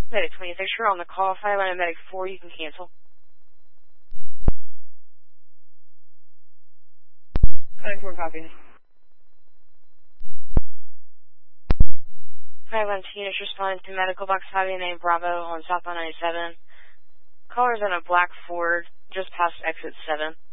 Medic 26, you're on the call. If I land at Medic 4, you can cancel. Medic 4, copy. Highland Phoenix responding to medical box having name Bravo on southbound 97. Caller's in a black Ford just past exit 7.